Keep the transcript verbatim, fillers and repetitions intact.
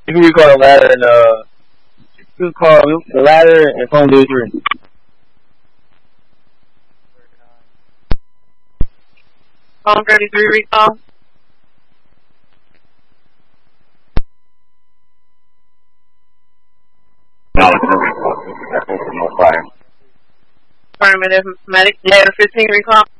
You can recall the ladder and uh, you can call the ladder and phone delivery. Phone thirty-three recall. No fire. Affirmative. Medic. Ladder fifteen recall.